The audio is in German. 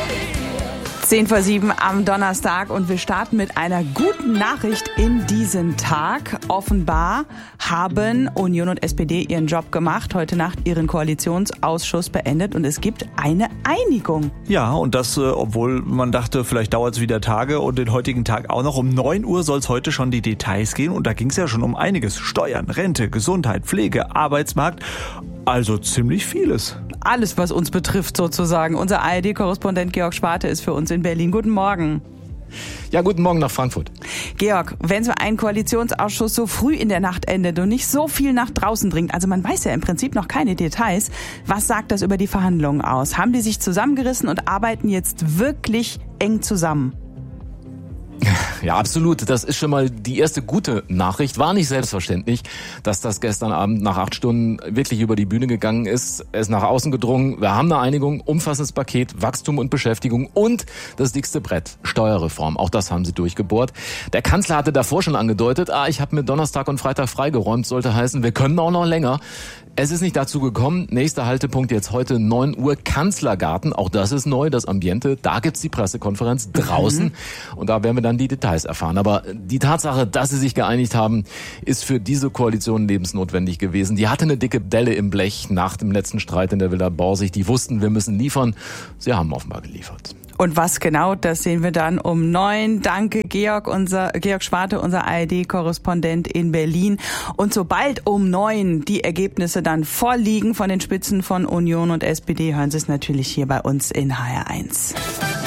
7:10 am Donnerstag und wir starten mit einer guten Nachricht in diesen Tag. Offenbar haben Union und SPD ihren Job gemacht, heute Nacht ihren Koalitionsausschuss beendet und es gibt eine Einigung. Ja, und das, obwohl man dachte, vielleicht dauert es wieder Tage und den heutigen Tag auch noch. Um 9 Uhr soll es heute schon die Details gehen und da ging es ja schon um einiges. Steuern, Rente, Gesundheit, Pflege, Arbeitsmarkt, also ziemlich vieles. Alles, was uns betrifft sozusagen. Unser ARD-Korrespondent Georg Schwarte ist für uns in Berlin. Guten Morgen. Ja, guten Morgen nach Frankfurt. Georg, wenn so ein Koalitionsausschuss so früh in der Nacht endet und nicht so viel nach draußen dringt, also man weiß ja im Prinzip noch keine Details, was sagt das über die Verhandlungen aus? Haben die sich zusammengerissen und arbeiten jetzt wirklich eng zusammen? Ja, absolut. Das ist schon mal die erste gute Nachricht. War nicht selbstverständlich, dass das gestern Abend nach 8 Stunden wirklich über die Bühne gegangen ist. Es ist nach außen gedrungen. Wir haben eine Einigung, umfassendes Paket, Wachstum und Beschäftigung und das dickste Brett, Steuerreform. Auch das haben sie durchgebohrt. Der Kanzler hatte davor schon angedeutet, ich habe mir Donnerstag und Freitag freigeräumt, sollte heißen, wir können auch noch länger. Es ist nicht dazu gekommen. Nächster Haltepunkt jetzt heute 9 Uhr, Kanzlergarten. Auch das ist neu, das Ambiente. Da gibt's die Pressekonferenz draußen. Und da werden wir dann die Details erfahren. Aber die Tatsache, dass sie sich geeinigt haben, ist für diese Koalition lebensnotwendig gewesen. Die hatte eine dicke Delle im Blech nach dem letzten Streit in der Villa Borsig. Die wussten, wir müssen liefern. Sie haben offenbar geliefert. Und was genau, das sehen wir dann um 9. Danke, Georg Schwarte, unser ARD-Korrespondent in Berlin. Und sobald um 9 die Ergebnisse dann vorliegen von den Spitzen von Union und SPD, hören Sie es natürlich hier bei uns in HR1.